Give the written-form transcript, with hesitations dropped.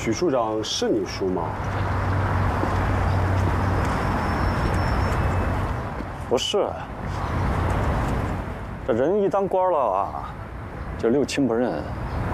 许处长是你叔吗？ 不是，这人一当官了啊，就六亲不认。